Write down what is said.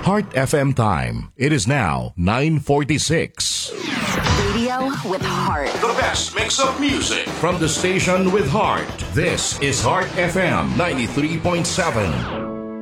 Heart FM time. It is now 9:46. Radio with heart. The best mix of music from the station with heart. This is Heart FM 93.7.